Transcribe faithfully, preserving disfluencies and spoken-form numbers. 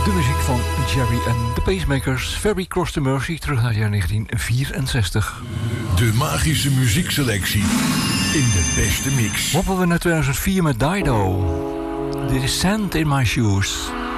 De muziek van Jerry and the Pacemakers. Ferry Cross the Mersey, terug naar het jaar negentien vierenzestig. De magische muziekselectie in de beste mix. Hoppen we naar tweeduizend vier met Dido. Dit is Sand in My Shoes.